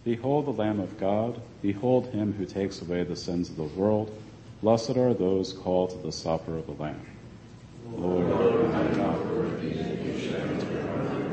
Behold the Lamb of God. Behold him who takes away the sins of the world. Blessed are those called to the supper of the Lamb. Lord, I am not worthy that you should enter my